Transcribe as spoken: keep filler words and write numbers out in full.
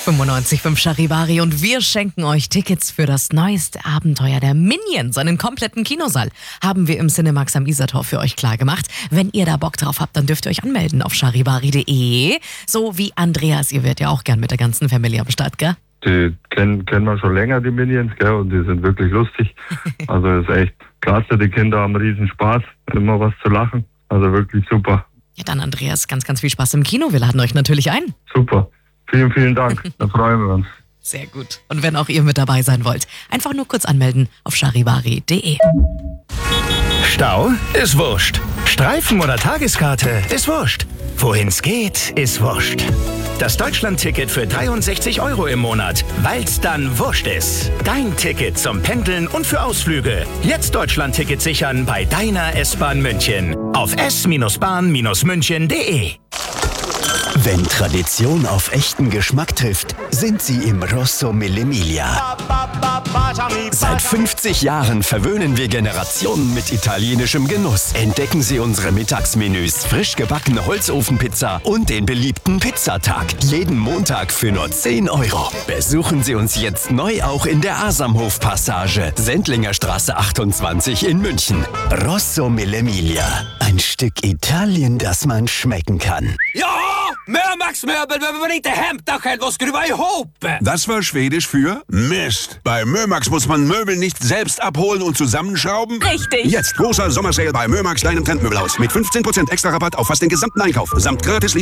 fünfundneunzig Komma fünf Charivari und wir schenken euch Tickets für das neueste Abenteuer der Minions. Einen kompletten Kinosaal haben wir im Cinemax am Isartor für euch klar gemacht. Wenn ihr da Bock drauf habt, dann dürft ihr euch anmelden auf charivari punkt de. So wie Andreas, ihr werdet ja auch gern mit der ganzen Familie am Start, gell? Die kennen, kennen wir schon länger, die Minions, gell? Und die sind wirklich lustig. Also ist echt klasse, die Kinder haben riesen Spaß, immer was zu lachen. Also wirklich super. Ja, dann Andreas, ganz, ganz viel Spaß im Kino. Wir laden euch natürlich ein. Super. Vielen, vielen Dank. Da freuen wir uns. Sehr gut. Und wenn auch ihr mit dabei sein wollt, einfach nur kurz anmelden auf charivari punkt de. Stau ist wurscht. Streifen oder Tageskarte ist wurscht. Wohin's geht, ist wurscht. Das Deutschland-Ticket für dreiundsechzig Euro im Monat, weil's dann wurscht ist. Dein Ticket zum Pendeln und für Ausflüge. Jetzt Deutschland-Ticket sichern bei deiner S-Bahn München. Auf s bahn münchen punkt de. Wenn Tradition auf echten Geschmack trifft, sind sie im Rosso Mille Miglia. Seit fünfzig Jahren verwöhnen wir Generationen mit italienischem Genuss. Entdecken Sie unsere Mittagsmenüs, frisch gebackene Holzofenpizza und den beliebten Pizzatag. Jeden Montag für nur zehn Euro. Besuchen Sie uns jetzt neu auch in der Asamhof-Passage, Sendlinger Straße achtundzwanzig in München. Rosso Mille Miglia. Ein Stück Italien, das man schmecken kann. Ja! Mömax-möbel behöver man inte hämta själv och skruva ihop. Das war Schwedisch für Mist. Bei Mömax muss man Möbel nicht selbst abholen und zusammenschrauben. Richtig. Jetzt großer Sommersale bei Mömax, deinem Trendmöbelhaus. Mit fünfzehn Prozent extra Rabatt auf fast den gesamten Einkauf. Samt gratis